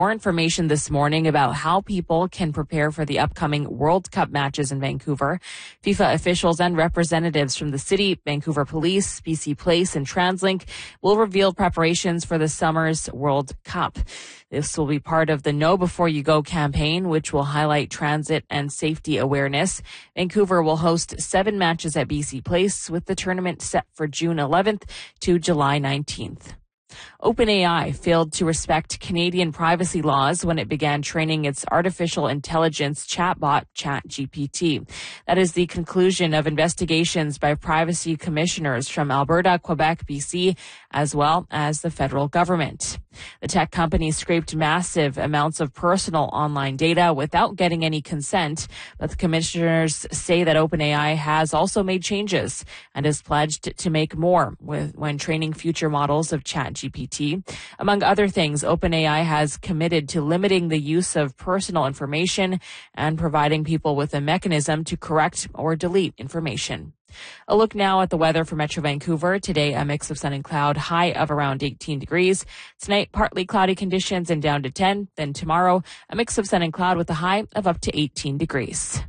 More information this morning about how people can prepare for the upcoming World Cup matches in Vancouver. FIFA officials and representatives from the city, Vancouver Police, BC Place, and TransLink will reveal preparations for the summer's World Cup. This will be part of the Know Before You Go campaign, which will highlight transit and safety awareness. Vancouver will host 7 matches at BC Place, with the tournament set for June 11th to July 19th. OpenAI failed to respect Canadian privacy laws when it began training its artificial intelligence chatbot, ChatGPT. That is the conclusion of investigations by privacy commissioners from Alberta, Quebec, BC, as well as the federal government. The tech company scraped massive amounts of personal online data without getting any consent, but the commissioners say that OpenAI has also made changes and is pledged to make more when training future models of ChatGPT. Among other things, OpenAI has committed to limiting the use of personal information and providing people with a mechanism to correct or delete information. A look now at the weather for Metro Vancouver. Today, a mix of sun and cloud, high of around 18 degrees. Tonight, partly cloudy conditions and down to 10. Then tomorrow, a mix of sun and cloud with a high of up to 18 degrees.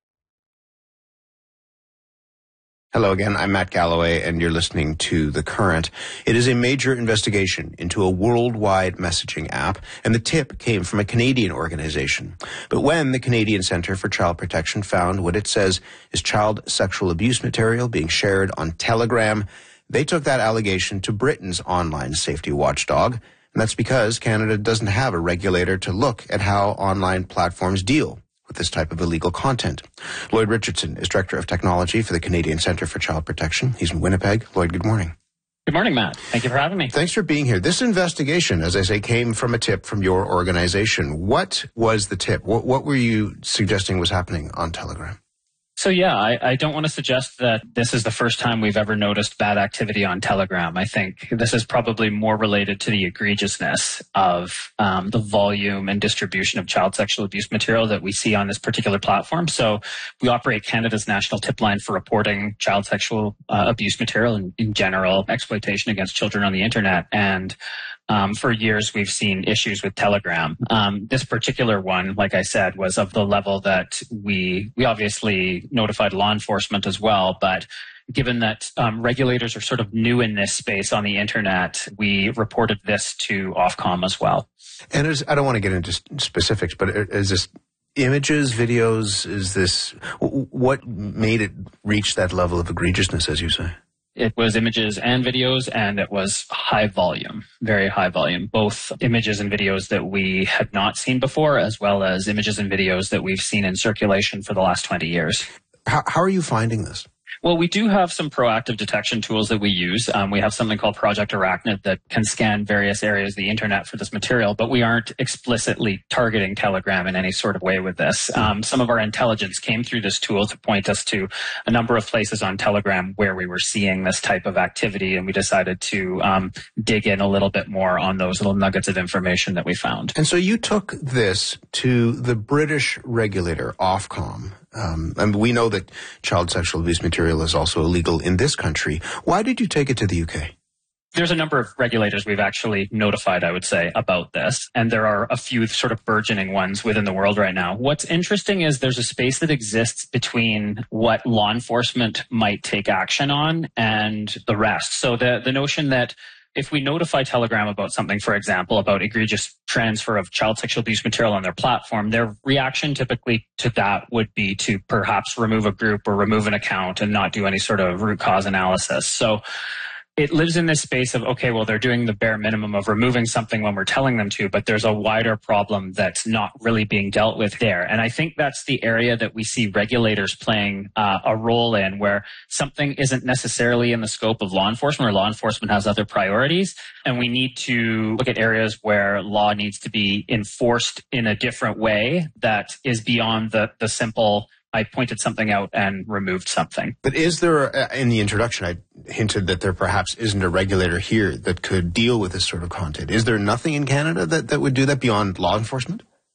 Hello again, I'm Matt Galloway, and you're listening to The Current. It is a major investigation into a worldwide messaging app, and the tip came from a Canadian organization. But when the Canadian Centre for Child Protection found what it says is child sexual abuse material being shared on Telegram, they took that allegation to Britain's online safety watchdog, and that's because Canada doesn't have a regulator to look at how online platforms deal with this type of illegal content. Lloyd Richardson is Director of Technology for the Canadian Centre for Child Protection. He's in Winnipeg. Lloyd, good morning. Good morning, Matt. Thank you for having me. Thanks for being here. This investigation, as I say, came from a tip from your organization. What was the tip? What were you suggesting was happening on Telegram? So yeah, I don't want to suggest that this is the first time we've ever noticed bad activity on Telegram. I think this is probably more related to the egregiousness of the volume and distribution of child sexual abuse material that we see on this particular platform. So we operate Canada's national tip line for reporting child sexual abuse material and in general exploitation against children on the internet. And for years, we've seen issues with Telegram. This particular one, like I said, was of the level that we obviously notified law enforcement as well. But given that regulators are sort of new in this space on the internet, we reported this to Ofcom as well. And I don't want to get into specifics, but is this images, videos? Is this what made it reach that level of egregiousness, as you say? It was images and videos, and it was high volume, very high volume, both images and videos that we had not seen before, as well as images and videos that we've seen in circulation for the last 20 years. How are you finding this? Well, we do have some proactive detection tools that we use. We have something called Project Arachnid that can scan various areas of the internet for this material, but we aren't explicitly targeting Telegram in any sort of way with this. Some of our intelligence came through this tool to point us to a number of places on Telegram where we were seeing this type of activity, and we decided to dig in a little bit more on those little nuggets of information that we found. And so you took this to the British regulator, Ofcom. And we know that child sexual abuse material is also illegal in this country. Why did you take it to the UK? There's a number of regulators we've actually notified, I would say, about this. And there are a few sort of burgeoning ones within the world right now. What's interesting is there's a space that exists between what law enforcement might take action on and the rest. So the notion that if we notify Telegram about something, for example, about egregious transfer of child sexual abuse material on their platform, their reaction typically to that would be to perhaps remove a group or remove an account and not do any sort of root cause analysis. So it lives in this space of, okay, well, they're doing the bare minimum of removing something when we're telling them to, but there's a wider problem that's not really being dealt with there. And I think that's the area that we see regulators playing a role in, where something isn't necessarily in the scope of law enforcement, or law enforcement has other priorities. And we need to look at areas where law needs to be enforced in a different way that is beyond the simple I pointed something out and removed something. But is there, in the introduction, I hinted that there perhaps isn't a regulator here that could deal with this sort of content. Is there nothing in Canada that would do that beyond law enforcement?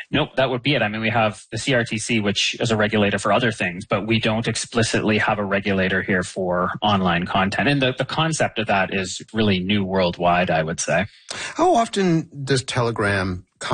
Nope, that would be it. I mean, we have the CRTC, which is a regulator for other things, but we don't explicitly have a regulator here for online content. And the concept of that is really new worldwide, I would say. How often does Telegram